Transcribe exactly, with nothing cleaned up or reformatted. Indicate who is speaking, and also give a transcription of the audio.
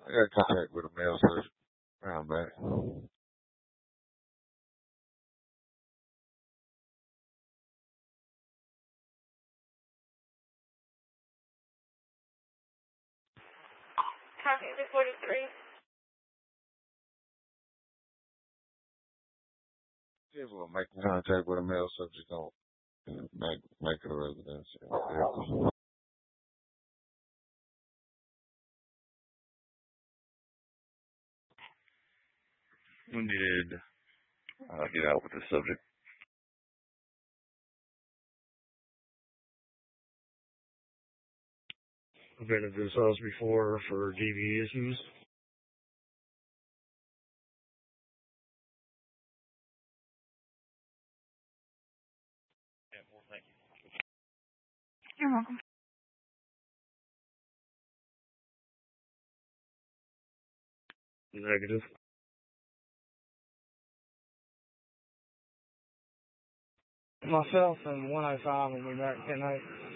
Speaker 1: I got contact with a male surgeon around back.
Speaker 2: Talking to forty-three.
Speaker 1: Yeah, well, making contact with a male subject on make make it a residence. Yeah.
Speaker 3: When did uh, get out with the subject?
Speaker 4: I've been at this house before for D V issues.
Speaker 3: Yeah, well, thank you.
Speaker 2: You're welcome.
Speaker 4: Negative.
Speaker 5: Myself and one oh five will be back tonight.